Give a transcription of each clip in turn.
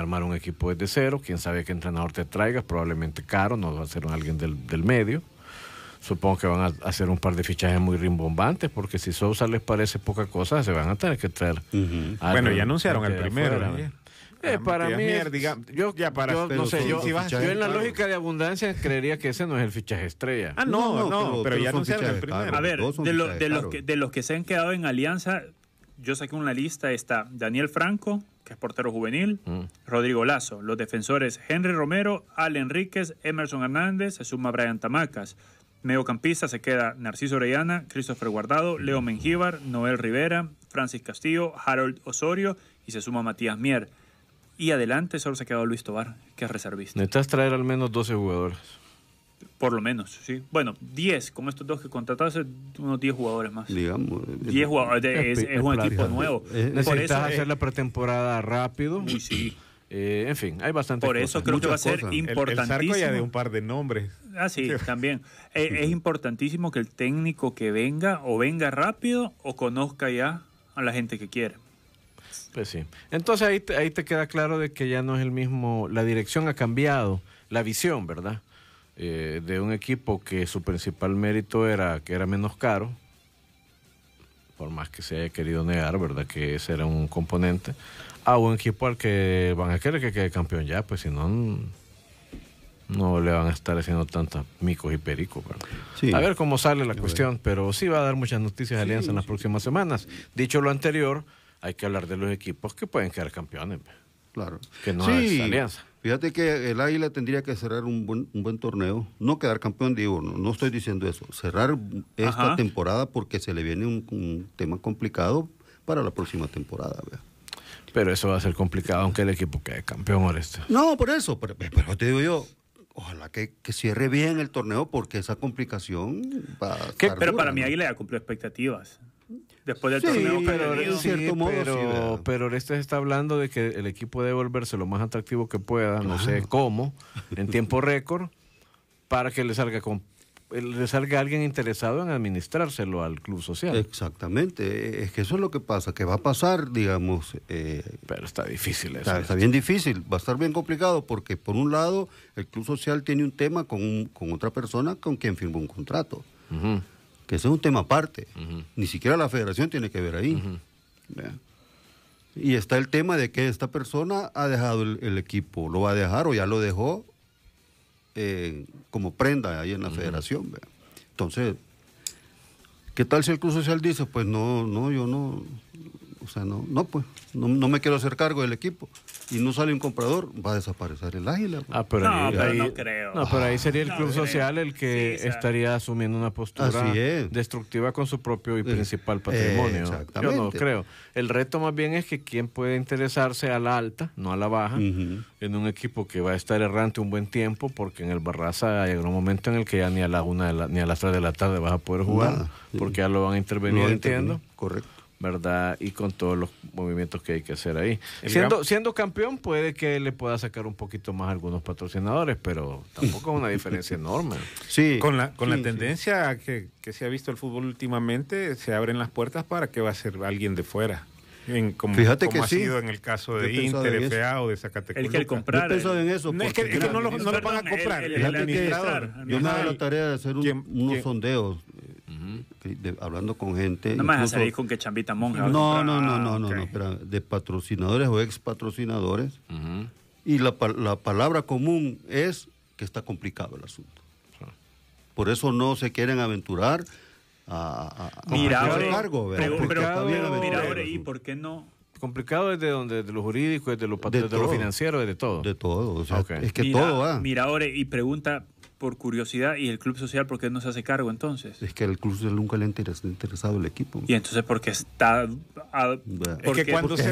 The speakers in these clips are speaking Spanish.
armar un equipo desde cero, quién sabe qué entrenador te traigas, probablemente caro, no va a ser alguien del medio. Supongo que van a hacer un par de fichajes muy rimbombantes, porque si Sousa les parece poca cosa, se van a tener que traer. Bueno, ya anunciaron el primero. Para mí, yo en la claro, lógica de abundancia creería que ese no es el fichaje estrella. Pero ya anunciaron el primero. A ver, de los que se han quedado en Alianza, yo saqué una lista, está Daniel Franco, que es portero juvenil, Rodrigo Lazo, los defensores Henry Romero, Al Enríquez, Emerson Hernández, se suma Brian Tamacas. Mediocampista se queda Narciso Orellana, Christopher Guardado, Leo Mengíbar, Noel Rivera, Francis Castillo, Harold Osorio y se suma Matías Mier. Y adelante solo se ha quedado Luis Tobar, que es reservista. Necesitas traer al menos 12 jugadores. Por lo menos, sí. Bueno, 10, con estos dos que contrataste, unos 10 jugadores más. Digamos. 10 jugadores, es un equipo nuevo. Necesitas hacer la pretemporada rápido. Uy, sí. En fin, hay bastantes Por eso cosas. creo que va a ser cosas. importantísimo. El Zarco ya de un par de nombres. Ah, sí, también. Es importantísimo que el técnico que venga, o venga rápido, o conozca ya a la gente que quiere. Pues sí. Entonces ahí te queda claro de que ya no es el mismo, la dirección ha cambiado, la visión, ¿verdad? De un equipo que su principal mérito era que era menos caro, por más que se haya querido negar, ¿verdad? Que ese era un componente, a un equipo al que van a querer que quede campeón ya, pues si no, no le van a estar haciendo tantos micos y pericos, ¿verdad? Sí. A ver cómo sale la cuestión, pero sí va a dar muchas noticias de Alianza en las próximas semanas. Dicho lo anterior, hay que hablar de los equipos que pueden quedar campeones, Claro. que no es Alianza. Fíjate que el Águila tendría que cerrar un buen torneo, no quedar campeón, digo, no estoy diciendo eso, cerrar esta temporada porque se le viene un tema complicado para la próxima temporada, ¿verdad? Pero eso va a ser complicado aunque el equipo quede campeón, Oreste. No, por eso, pero te digo yo, ojalá que cierre bien el torneo porque esa complicación va a estar Pero dura, para mí ¿no? Águila ya cumplió expectativas. Después del Sí, torneo pero perdido. en cierto modo, sí, ¿verdad? pero Oreste está hablando de que el equipo debe volverse lo más atractivo que pueda, no sé cómo, en tiempo récord, para que le salga alguien interesado en administrárselo al club social. Exactamente, es que eso es lo que pasa, que va a pasar, digamos... Pero está difícil eso. Está bien difícil, va a estar bien complicado porque por un lado el club social tiene un tema con otra persona con quien firmó un contrato, que ese es un tema aparte, ni siquiera la federación tiene que ver ahí. Y está el tema de que esta persona ha dejado el equipo, lo va a dejar o ya lo dejó como prenda ahí en la federación. ¿Verdad? Entonces, ¿qué tal si el club social dice, pues no, yo no, o sea, pues, no me quiero hacer cargo del equipo y no sale un comprador, va a desaparecer el Águila? Pues. Pero no creo. No, pero ahí sería el club social el que estaría asumiendo una postura destructiva con su propio y principal patrimonio. Yo no creo. El reto más bien es que quién puede interesarse a la alta, no a la baja, en un equipo que va a estar errante un buen tiempo, porque en el Barraza llegará un momento en el que ya ni a la 1 ni a las 3 de la tarde vas a poder jugar, porque ya lo van a intervenir, entiendo. Correcto. ¿Verdad? Y con todos los movimientos que hay que hacer ahí. Siendo campeón puede que le pueda sacar un poquito más a algunos patrocinadores, pero tampoco es una diferencia enorme. Sí, con la tendencia que se ha visto el fútbol últimamente, se abren las puertas para que va a ser alguien de fuera. Fíjate como que ha sido en el caso de Inter, FA o de Zacatecas. El que comprar. Yo he pensado en eso. No, es que no lo van a comprar. El administrador. Yo me hago la tarea de hacer unos sondeos. Hablando con gente. No me vas a salir con que Chambita Monja. No, espera, de patrocinadores o ex patrocinadores. Y la palabra común es que está complicado el asunto. Por eso no se quieren aventurar a cargo. Mira, ¿y por qué no? Complicado desde donde, de lo jurídico, desde lo financiero, desde todo. De todo, o sea, es que todo va. Mira, ahora, y pregunta por curiosidad, ¿y el club social por qué no se hace cargo entonces? Es que al club social nunca le ha interesado el equipo. Y entonces, ¿por qué está...? Es que cuando se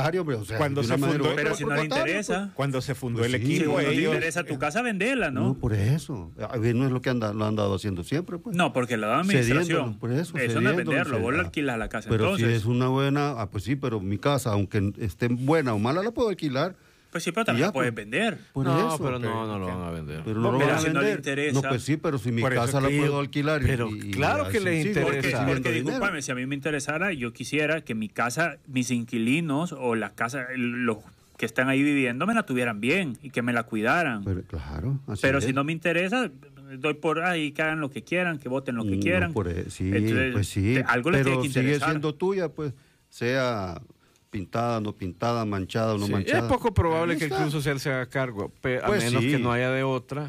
fundó... Pero si no le interesa... Cuando se fundó el equipo... Si no te interesa tu casa, vendela, ¿no? No, por eso. No es lo que lo han dado haciendo siempre, pues. No, porque la administración... Por eso no es venderlo, vos lo alquilas a la casa. Pero entonces, si es una buena... pues sí, pero mi casa, aunque esté buena o mala, la puedo alquilar. Pues sí, pero también puedes vender. Pero no lo van a vender. Pero no lo van a vender. Si no le interesa. No, pues sí, pero si mi casa la puedo alquilar. Pero claro que les interesa. Porque discúlpame, si a mí me interesara, yo quisiera que mi casa, mis inquilinos o la casa, los que están ahí viviendo me la tuvieran bien y que me la cuidaran. Claro. Pero si no me interesa, doy por ahí, que hagan lo que quieran, que voten lo que quieran. Sí, entonces, pues sí. Algo les tiene que interesar. Sigue siendo tuya, pues, sea pintada, no pintada, manchada o no manchada. Es poco probable que el Club Social se haga cargo, a menos que no haya de otra,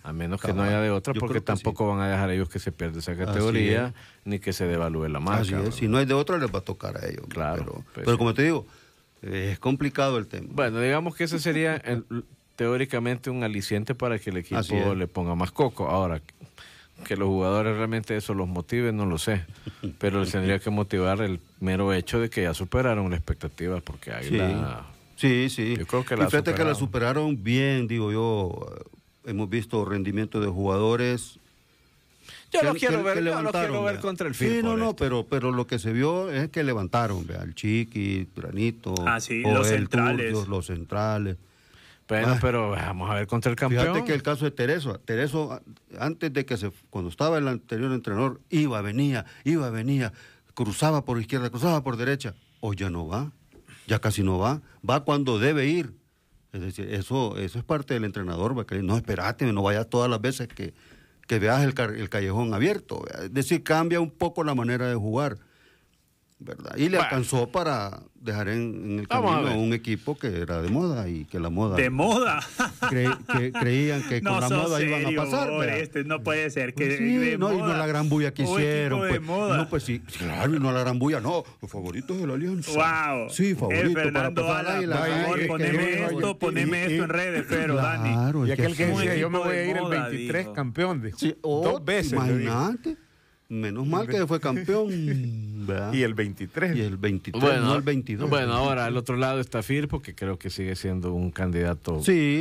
porque tampoco van a dejar ellos que se pierda esa categoría, ni que se devalúe la marca. Así es. Si no hay de otra, les va a tocar a ellos. Claro. Pero como te digo, es complicado el tema. Bueno, digamos que ese sería teóricamente un aliciente para que el equipo le ponga más coco. Ahora, que los jugadores realmente eso los motive, no lo sé. Pero les tendría que motivar el mero hecho de que ya superaron la expectativa, porque Sí. Yo creo que y fíjate que la superaron bien, digo yo. Hemos visto rendimiento de jugadores. Yo lo quiero ver contra el Firpo. Sí, pero lo que se vio es que levantaron, el Chiqui, Granito, los centrales. Turcios, los centrales. Bueno, pero vamos a ver contra el campeón. Fíjate que el caso de Tereso, antes de que cuando estaba el anterior entrenador, iba, venía, cruzaba por izquierda, cruzaba por derecha. Hoy ya no va, ya casi no va cuando debe ir. Es decir, eso es parte del entrenador, porque no, espérate, no vayas todas las veces que veas el callejón abierto. Es decir, cambia un poco la manera de jugar, ¿verdad? Y le alcanzó para dejar en el camino a un equipo que era de moda y que la moda... ¿De moda? Creían que con la moda iban a pasar. No puede ser que... Pues sí, y no la gran bulla que hicieron. Pues, no, pues sí, claro, y no la gran bulla, no. Los favoritos de la Alianza. ¡Wow! Sí, favorito Fernando para pasar por favor, poneme esto en redes, pero Dani. Claro, y aquel que decía, yo me voy a ir el 23 campeón. Sí, 2 veces. Imagínate. Menos mal que fue campeón. ¿verdad? Y el 23. Y el 23, no el 22. Bueno, ahora al otro lado está Firpo, que creo que sigue siendo un candidato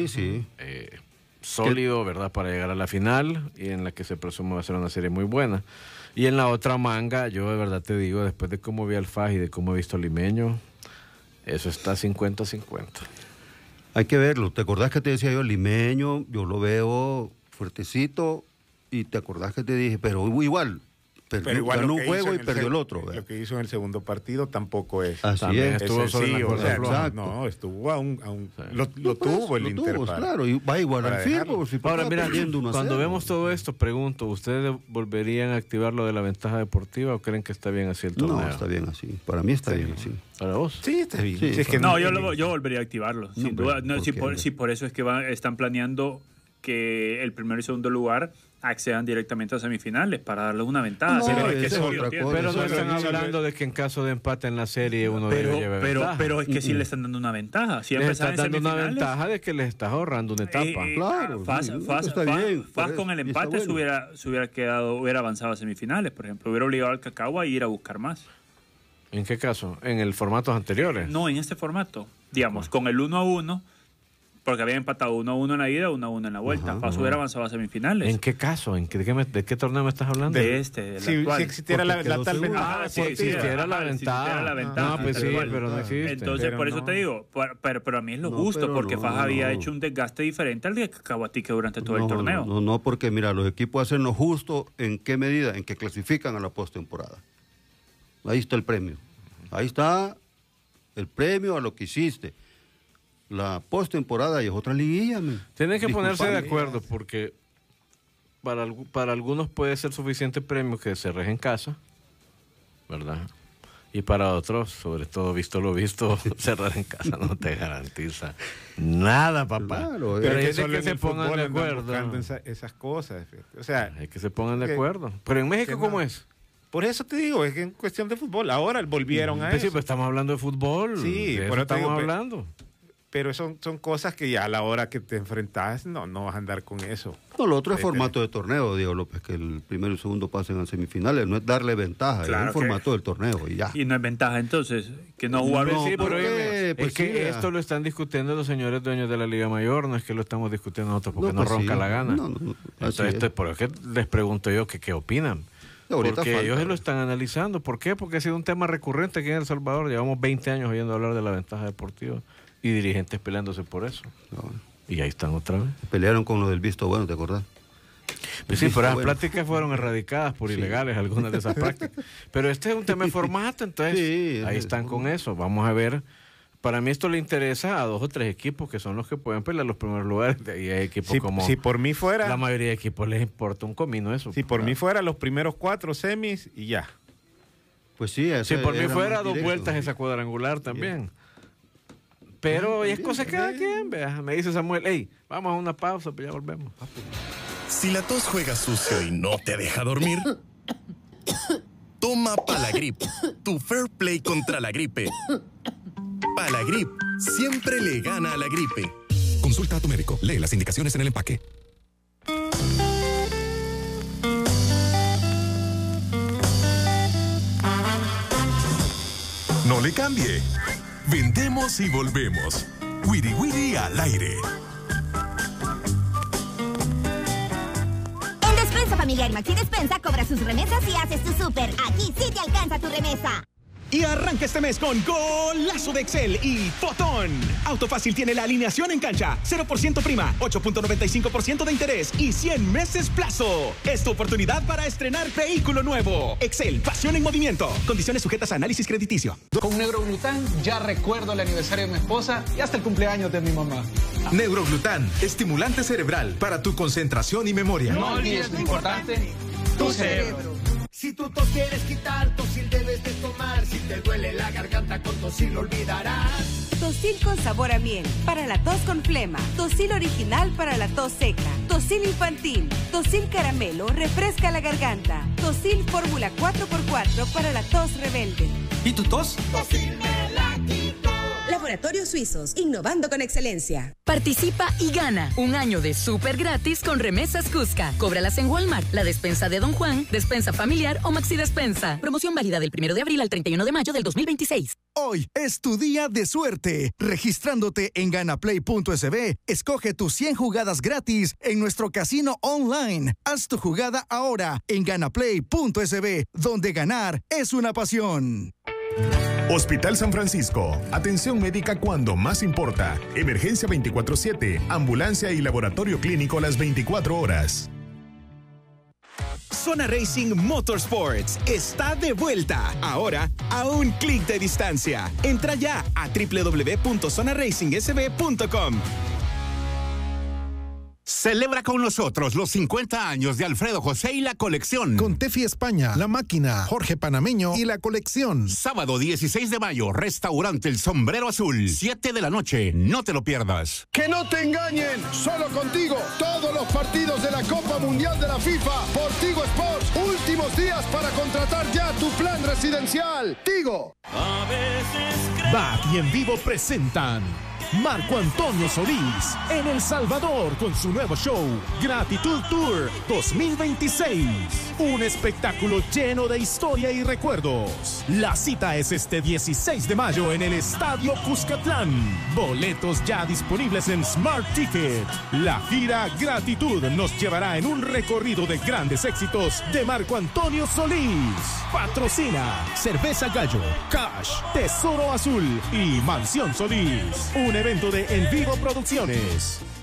sólido, ¿verdad? Para llegar a la final, y en la que se presume va a ser una serie muy buena. Y en la otra manga, yo de verdad te digo, después de cómo vi al FAS y de cómo he visto a Limeño, eso está 50-50. Hay que verlo. ¿Te acordás que te decía yo, Limeño, yo lo veo fuertecito, y te acordás que te dije, pero igual... ganó un juego y perdió el otro. Lo que hizo en el segundo partido tampoco es. Así es. Estuvo estuvo lo tuvo el Inter. Claro, y va igual al Firpo. Ahora, mira, cuando vemos todo esto, pregunto, ¿ustedes volverían a activar lo de la ventaja deportiva o creen que está bien así el torneo? No, está bien así. Para mí está bien así. ¿Para vos? Sí, está bien. Sí, es que yo volvería a activarlo, sin duda. Si por eso es que están planeando que el primero y segundo lugar accedan directamente a semifinales para darles una ventaja. Pero no están hablando de que en caso de empate en la serie uno debe llevar ventaja. Pero es que sí le están dando una ventaja. Si les estás dando una ventaja de que les estás ahorrando una etapa. Claro. FAS con el empate se hubiera avanzado a semifinales, por ejemplo. Hubiera obligado al Cacao a ir a buscar más. ¿En qué caso? ¿En el formatos anteriores? No, en este formato. Digamos, con el 1-1... Porque había empatado 1-1 en la ida, 1-1 en la vuelta. FAS hubiera avanzado a semifinales. ¿En qué caso? ¿De qué torneo me estás hablando? Del actual. Si existiera la tal ventaja. Si existiera la ventaja. No, pues sí, pero no existe. Entonces, por eso te digo, pero a mí es lo justo, porque FAS había hecho un desgaste diferente al de Cacahuatique durante todo el torneo. No, porque mira, los equipos hacen lo justo. ¿En qué medida? En que clasifican a la postemporada. Ahí está el premio. Ahí está el premio a lo que hiciste. La postemporada y es otra liguilla. Tienen que ponerse de acuerdo, porque para algunos puede ser suficiente premio que se reje en casa, ¿verdad? Y para otros, sobre todo visto lo visto, cerrar en casa no te garantiza nada, papá. Claro, pero hay que se pongan de acuerdo. Esas cosas. O sea, hay que se pongan de acuerdo. Pero en México, ¿cómo es? Por eso te digo, es que en cuestión de fútbol. Ahora volvieron a eso. Sí, pero estamos hablando de fútbol. Sí, de eso estamos hablando. Pero son cosas que ya a la hora que te enfrentas no vas a andar con eso. No, lo otro es formato de torneo, Diego López, que el primero y el segundo pasen a semifinales. No es darle ventaja, es el formato del torneo y ya. Y no es ventaja entonces, que no jugar. No, sí, pero es que esto lo están discutiendo los señores dueños de la Liga Mayor, no es que lo estamos discutiendo nosotros porque nos ronca la gana. Entonces, por eso les pregunto yo que qué opinan. Porque ellos lo están analizando. ¿Por qué? Porque ha sido un tema recurrente aquí en El Salvador. Llevamos 20 años oyendo hablar de la ventaja deportiva. Y dirigentes peleándose por eso. Y ahí están otra vez. Pelearon con lo del visto bueno, ¿te acordás? Pues sí, pero las prácticas fueron erradicadas por ilegales, algunas de esas prácticas. Pero este es un tema de formato, entonces ahí están con eso. Vamos a ver, para mí esto le interesa a 2 o 3 equipos que son los que pueden pelear los primeros lugares. Y hay equipos como... Si por mí fuera... La mayoría de equipos les importa un comino eso. Si por mí fuera los primeros 4 semis y ya. Pues sí. Si por mí fuera 2 vueltas esa cuadrangular también. Pero es cosa de cada quien, vea. Me dice Samuel, hey, vamos a una pausa, pues ya volvemos. Si la tos juega sucio y no te deja dormir, toma Palagrip, tu fair play contra la gripe. Palagrip siempre le gana a la gripe. Consulta a tu médico. Lee las indicaciones en el empaque. No le cambie. Vendemos y volvemos. Wiri Wiri al aire. En Despensa Familiar Maxi Despensa cobra sus remesas y haces tu súper. Aquí sí te alcanza tu remesa. Y arranca este mes con Golazo de Excel y Fotón. Autofácil tiene la alineación en cancha, 0% prima, 8.95% de interés y 100 meses plazo. Es tu oportunidad para estrenar vehículo nuevo. Excel, pasión en movimiento. Condiciones sujetas a análisis crediticio. Con Neuroglután ya recuerdo el aniversario de mi esposa y hasta el cumpleaños de mi mamá. Neuroglután, estimulante cerebral para tu concentración y memoria. No olvides lo importante, tu cerebro. Si tu tos quieres quitar, Tosil debes de tomar. Si te duele la garganta, con Tosil lo olvidarás. Tosil con sabor a miel, para la tos con flema. Tosil original para la tos seca. Tosil infantil. Tosil caramelo, refresca la garganta. Tosil fórmula 4x4 para la tos rebelde. ¿Y tu tos? Tosil me la quito. Laboratorios Suizos, innovando con excelencia. Participa y gana un año de súper gratis con remesas Cusca. Cóbralas en Walmart, la despensa de Don Juan, despensa familiar o Maxi Despensa. Promoción válida del 1 de abril al 31 de mayo del 2026. Hoy es tu día de suerte. Registrándote en ganaplay.sb, escoge tus 100 jugadas gratis en nuestro casino online. Haz tu jugada ahora en ganaplay.sb, donde ganar es una pasión. Hospital San Francisco. Atención médica cuando más importa. Emergencia 24/7. Ambulancia y laboratorio clínico las 24 horas. Zona Racing Motorsports está de vuelta. Ahora, a un clic de distancia. Entra ya a www.zonaracingsb.com. Celebra con nosotros los 50 años de Alfredo José y la colección. Con Tefi España, La Máquina, Jorge Panameño y la colección. Sábado 16 de mayo, restaurante El Sombrero Azul, 7 de la noche. No te lo pierdas. Que no te engañen, solo contigo. Todos los partidos de la Copa Mundial de la FIFA por Tigo Sports. Últimos días para contratar ya tu plan residencial. Tigo. BAT y En Vivo presentan Marco Antonio Solís en El Salvador con su nuevo show Gratitud Tour 2026. Un espectáculo lleno de historia y recuerdos. La cita es este 16 de mayo en el Estadio Cuscatlán. Boletos ya disponibles en Smart Ticket. La gira Gratitud nos llevará en un recorrido de grandes éxitos de Marco Antonio Solís. Patrocina Cerveza Gallo, Cash, Tesoro Azul y Mansión Solís. Un evento de En Vivo Producciones.